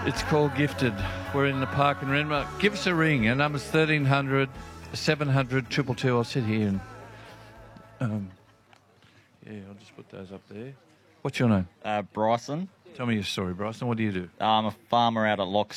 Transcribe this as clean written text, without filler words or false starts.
It's called Gifted. We're in the park in Renmark. Give us a ring. Our number's 1300 700 222. I'll sit here and I'll just put those up there. What's your name? Bryson. Tell me your story, Bryson. What do you do? I'm a farmer out at Lock